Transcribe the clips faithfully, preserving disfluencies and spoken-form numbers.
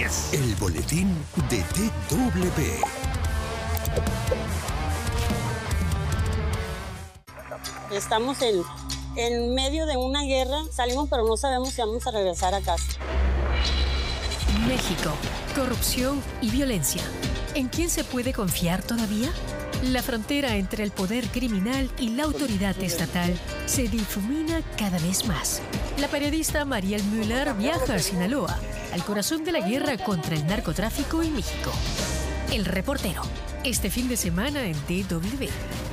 El boletín de T W. Estamos en, en medio de una guerra, salimos pero no sabemos si vamos a regresar a casa. México, corrupción y violencia. ¿En quién se puede confiar todavía? La frontera entre el poder criminal y la autoridad estatal se difumina cada vez más. La periodista Mariel Müller viaja a Sinaloa, al corazón de la guerra contra el narcotráfico en México. El reportero, este fin de semana en D W.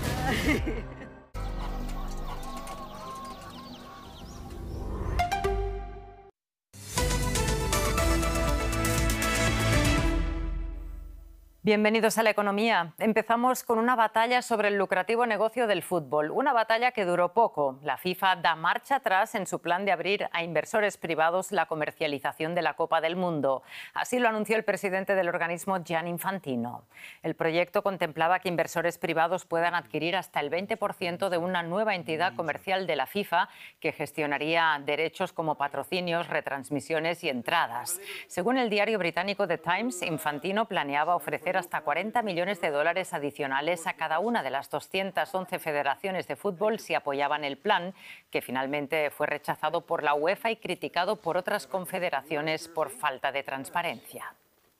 Bienvenidos a La Economía. Empezamos con una batalla sobre el lucrativo negocio del fútbol. Una batalla que duró poco. La FIFA da marcha atrás en su plan de abrir a inversores privados la comercialización de la Copa del Mundo. Así lo anunció el presidente del organismo, Gianni Infantino. El proyecto contemplaba que inversores privados puedan adquirir hasta el veinte por ciento de una nueva entidad comercial de la FIFA que gestionaría derechos como patrocinios, retransmisiones y entradas. Según el diario británico The Times, Infantino planeaba ofrecer hasta cuarenta millones de dólares adicionales a cada una de las doscientas once federaciones de fútbol si apoyaban el plan, que finalmente fue rechazado por la UEFA y criticado por otras confederaciones por falta de transparencia.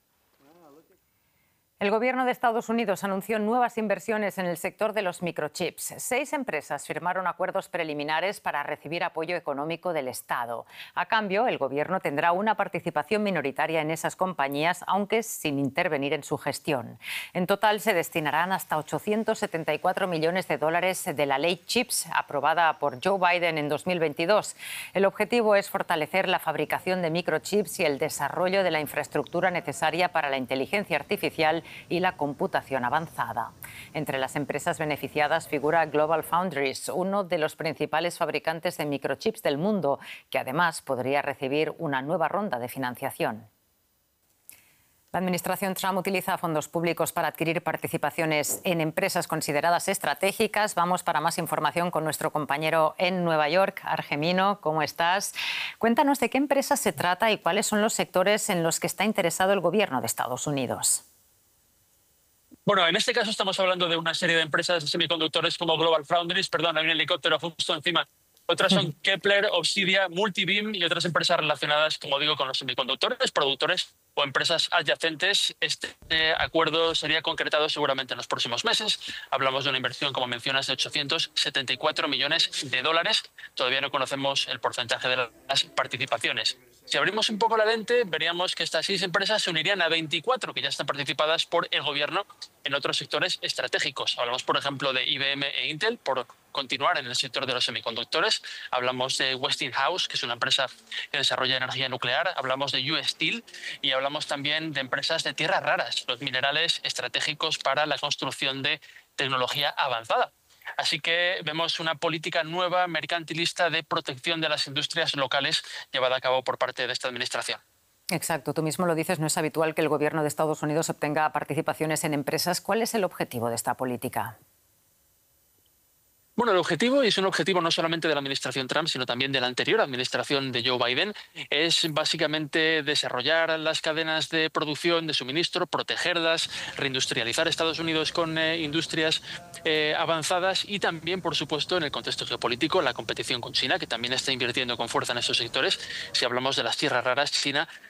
El gobierno de Estados Unidos anunció nuevas inversiones en el sector de los microchips. Seis empresas firmaron acuerdos preliminares para recibir apoyo económico del Estado. A cambio, el gobierno tendrá una participación minoritaria en esas compañías, aunque sin intervenir en su gestión. En total, se destinarán hasta ochocientos setenta y cuatro millones de dólares de la ley CHIPS, aprobada por Joe Biden en dos mil veintidós. El objetivo es fortalecer la fabricación de microchips y el desarrollo de la infraestructura necesaria para la inteligencia artificial y la computación avanzada. Entre las empresas beneficiadas figura Global Foundries, uno de los principales fabricantes de microchips del mundo, que además podría recibir una nueva ronda de financiación. La administración Trump utiliza fondos públicos para adquirir participaciones en empresas consideradas estratégicas. Vamos para más información con nuestro compañero en Nueva York, Argemino. ¿Cómo estás? Cuéntanos de qué empresas se trata y cuáles son los sectores en los que está interesado el gobierno de Estados Unidos. Bueno, en este caso estamos hablando de una serie de empresas de semiconductores como Global Foundries, perdón, hay un helicóptero justo encima. Otras son Kepler, Obsidia, Multibeam y otras empresas relacionadas, como digo, con los semiconductores, productores o empresas adyacentes. Este acuerdo sería concretado seguramente en los próximos meses. Hablamos de una inversión, como mencionas, de ochocientos setenta y cuatro millones de dólares. Todavía no conocemos el porcentaje de las participaciones. Si abrimos un poco la lente, veríamos que estas seis empresas se unirían a veinticuatro que ya están participadas por el gobierno en otros sectores estratégicos. Hablamos, por ejemplo, de I B M e Intel, por continuar en el sector de los semiconductores. Hablamos de Westinghouse, que es una empresa que desarrolla energía nuclear. Hablamos de U S Steel y hablamos también de empresas de tierras raras, los minerales estratégicos para la construcción de tecnología avanzada. Así que vemos una política nueva, mercantilista, de protección de las industrias locales llevada a cabo por parte de esta administración. Exacto, tú mismo lo dices, no es habitual que el gobierno de Estados Unidos obtenga participaciones en empresas. ¿Cuál es el objetivo de esta política? Bueno, el objetivo, y es un objetivo no solamente de la administración Trump, sino también de la anterior administración de Joe Biden, es básicamente desarrollar las cadenas de producción, de suministro, protegerlas, reindustrializar Estados Unidos con eh, industrias eh, avanzadas y también, por supuesto, en el contexto geopolítico, la competición con China, que también está invirtiendo con fuerza en esos sectores. Si hablamos de las tierras raras, China